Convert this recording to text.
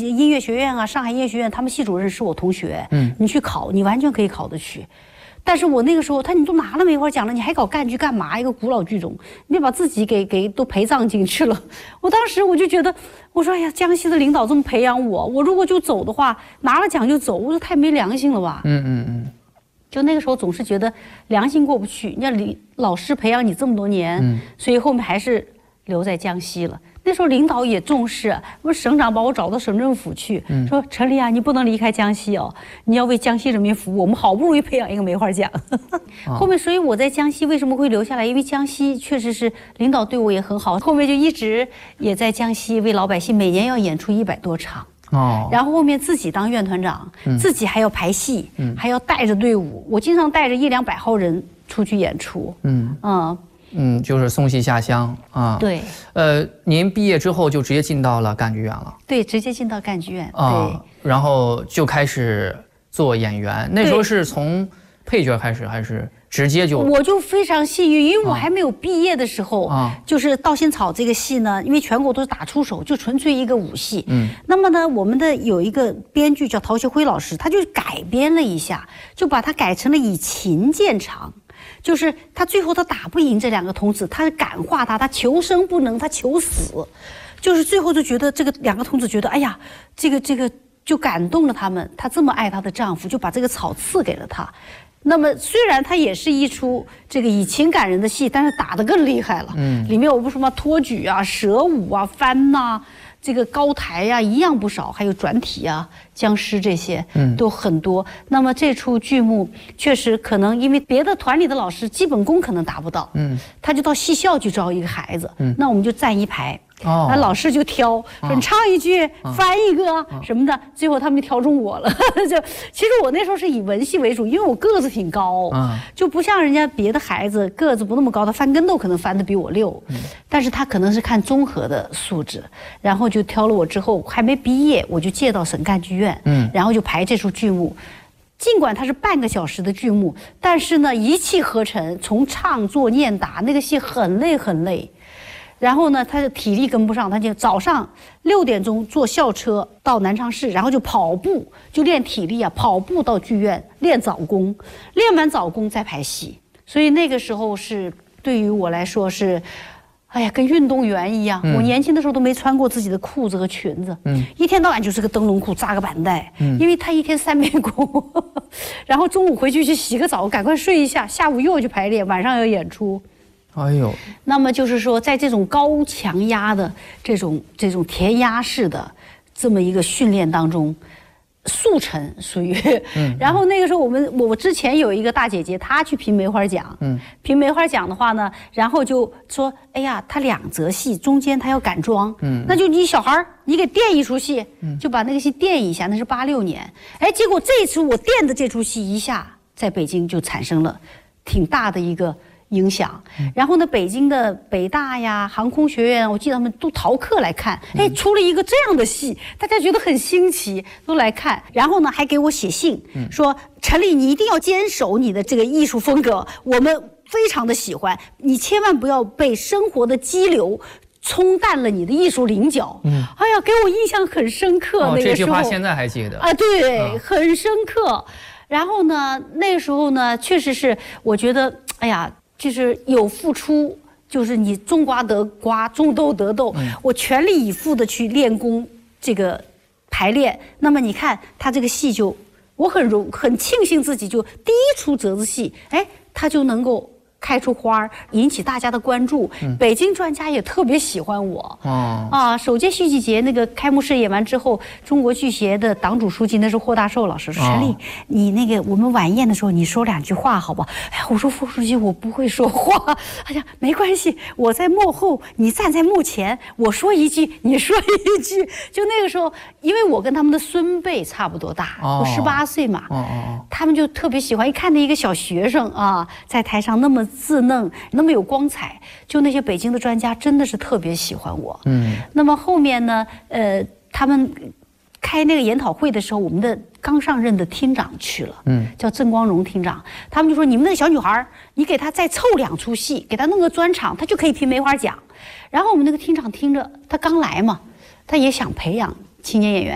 音乐学院啊，上海音乐学院，他们系主任是我同学，你去考，你完全可以考得去。但是我那个时候，你都拿了梅花奖了，你还搞赣剧干嘛？一个古老剧种，你把自己给都陪葬进去了。我当时我就觉得，我说哎呀，江西的领导这么培养我，我如果就走的话，拿了奖就走，我说太没良心了吧。就那个时候总是觉得良心过不去。你看老师培养你这么多年，所以后面还是留在江西了。那时候领导也重视，我省长把我找到省政府去，说陈丽啊，你不能离开江西哦，你要为江西人民服务。我们好不容易培养一个梅花奖，后面所以我在江西为什么会留下来？因为江西确实是领导对我也很好，后面就一直也在江西为老百姓，每年要演出100多场。然后后面自己当院团长，自己还要排戏，还要带着队伍，我经常带着100-200号人出去演出。 就是送戏下乡啊。 对。 您毕业之后就直接进到了赣剧院了？ 对，直接进到赣剧院。 对。然后就开始做演员，那时候是从配角开始还是直接就？我就非常幸运，因为我还没有毕业的时候，就是《稻香草》这个戏呢，因为全国都是打出手，就纯粹一个武戏。那么呢，我们的有一个编剧叫陶学辉老师，他就改编了一下，就把它改成了以情见长。就是他最后他打不赢这2个童子，他感化他求生不能，他求死，就是最后就觉得这个2个童子觉得，哎呀，这个就感动了他们，她这么爱她的丈夫，就把这个草赐给了他。那么虽然它也是一出这个以情感人的戏，但是打得更厉害了。里面有什么托举啊、蛇舞啊、翻呐、这个高台呀、一样不少，还有转体啊、僵尸这些都很多。那么这出剧目确实可能因为别的团里的老师基本功可能达不到，他就到戏校去招一个孩子，那我们就站一排。那老师就挑，说你唱一句，翻一个什么的，最后他们就挑中我了。就其实我那时候是以文戏为主，因为我个子挺高，就不像人家别的孩子个子不那么高，他翻跟斗可能翻得比我溜，但是他可能是看综合的素质，然后就挑了我之后还没毕业，我就借到省赣剧院，然后就排这出剧目。尽管它是半个小时的剧目，但是呢一气呵成，从唱作念打，那个戏很累很累。然后呢，他的体力跟不上，他就早上6点钟坐校车到南昌市，然后就跑步，就练体力啊，跑步到剧院练早功，练完早功再排戏。所以那个时候是对于我来说是，哎呀，跟运动员一样。我年轻的时候都没穿过自己的裤子和裙子，一天到晚就是个灯笼裤，扎个板带，因为他一天3遍功，然后中午回去洗个澡，赶快睡一下，下午又要去排练，晚上要演出。 哎呦， 那么就是说，在这种高强压的这种填鸭式的这么一个训练当中，速成属于。然后那个时候我之前有一个大姐姐，她去评梅花奖，评梅花奖的话呢，然后就说，哎呀，她2则戏中间她要赶妆，那就你小孩你给垫一出戏，就把那个戏垫一下，那是86年，哎，结果这一次我垫的这出戏一下在北京就产生了挺大的一个影响。然后呢，北京的北大呀、航空学院，我记得他们都逃课来看，哎，出了一个这样的戏，大家觉得很新奇，都来看。然后呢，还给我写信说，陈丽，你一定要坚守你的这个艺术风格，我们非常的喜欢你，千万不要被生活的激流冲淡了你的艺术棱角。哎呀，给我印象很深刻。那个时候这句话现在还记得啊？对，很深刻。然后呢，那个时候呢，确实是我觉得，哎呀，就是有付出，就是你种瓜得瓜，种豆得豆。我全力以赴的去练功，这个排练。那么你看他这个戏就，我很庆幸自己就第一出折子戏，哎，他就能够开出花，引起大家的关注。北京专家也特别喜欢我。首届戏剧节那个开幕式演完之后，中国剧协的党主书记那是霍大寿老师说：“陈丽，你那个我们晚宴的时候你说2句话好不好？”哎呀，我说副书记我不会说话。哎呀，没关系，我在幕后，你站在幕前，我说一句，你说一句。就那个时候，因为我跟他们的孙辈差不多大，我18岁嘛，他们就特别喜欢，一看那一个小学生啊，在台上那么稚嫩，那么有光彩，就那些北京的专家真的是特别喜欢我。那么后面呢，他们开那个研讨会的时候，我们的刚上任的厅长去了，叫郑光荣厅长，他们就说你们那个小女孩，你给她再凑2出戏，给她弄个专场，她就可以评梅花奖。然后我们那个厅长听着，他刚来嘛，他也想培养青年演员。